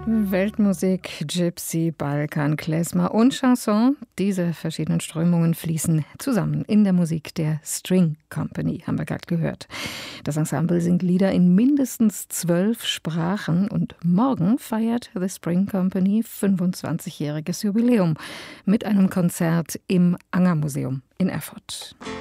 Weltmusik, Gypsy, Balkan, Klezmer und Chanson. Diese verschiedenen Strömungen fließen zusammen in der Musik der String Company, haben wir gerade gehört. Das Ensemble singt Lieder in mindestens 12 Sprachen und morgen feiert The String Company 25-jähriges Jubiläum mit einem Konzert im Anger Museum in Erfurt.